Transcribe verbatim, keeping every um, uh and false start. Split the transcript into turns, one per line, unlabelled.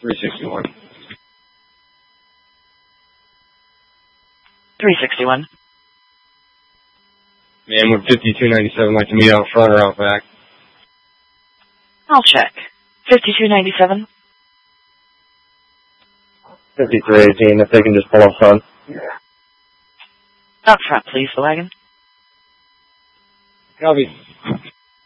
three sixty-one.
three sixty-one.
Man, with fifty-two ninety-seven, like to meet out front or out back.
I'll check. fifty-two ninety-seven.
fifty-three eighteen, if they can just pull up front.
Up front, please, the wagon.
Copy.